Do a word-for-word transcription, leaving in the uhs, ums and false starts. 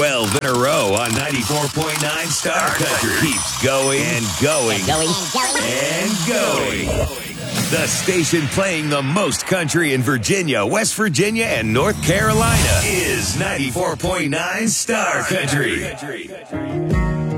twelve in a row on ninety-four point nine Star Country. Keeps going and going And going. and going. The station playing the most country in Virginia, West Virginia, and North Carolina is ninety-four point nine Star Country.